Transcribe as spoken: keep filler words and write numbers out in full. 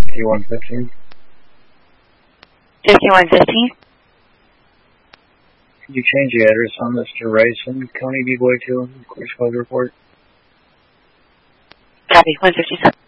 fifty-one fifteen. fifty-one fifteen? Could you change the address on this to Rayson, County B-Boy two, Clear Squad report? Copy, one fifty-seven.